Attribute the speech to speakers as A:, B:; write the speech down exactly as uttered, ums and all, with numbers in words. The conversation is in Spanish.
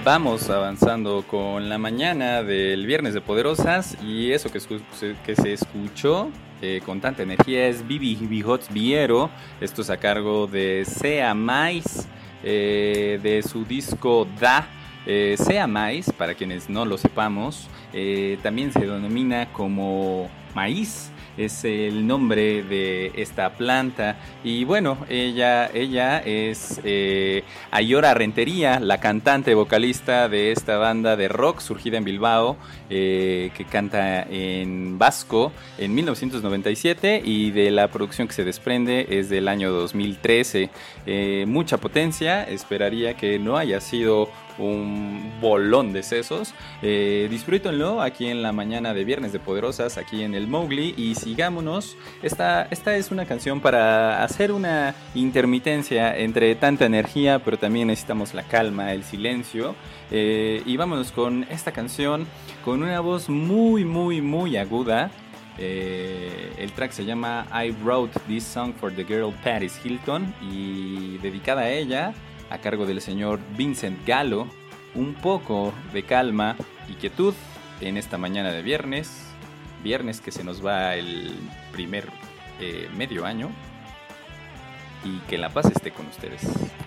A: vamos avanzando con la mañana del Viernes de Poderosas y eso que, escu- que se escuchó eh, con tanta energía es Bibi Bihots Viero. Esto es a cargo de Sea Mais, eh, de su disco Da. Eh, Sea Mais, para quienes no lo sepamos, eh, también se denomina como maíz. Es el nombre de esta planta. Y bueno, ella, ella es eh, Ayora Rentería, la cantante vocalista de esta banda de rock surgida en Bilbao, eh, que canta en vasco en mil novecientos noventa y siete, y de la producción que se desprende es del año dos mil trece. Eh, mucha potencia, esperaría que no haya sido un bolón de sesos. Eh, disfrútenlo aquí en la mañana de Viernes de Poderosas, aquí en el Mowgli, y sigámonos. Esta, esta es una canción para hacer una intermitencia entre tanta energía, pero también necesitamos la calma, el silencio. Eh, y vámonos con esta canción con una voz muy, muy, muy aguda. Eh, el track se llama I Wrote This Song for the Girl Paris Hilton, y dedicada a ella, a cargo del señor Vincent Gallo. Un poco de calma y quietud en esta mañana de viernes, viernes que se nos va el primer eh, medio año, y que la paz esté con ustedes.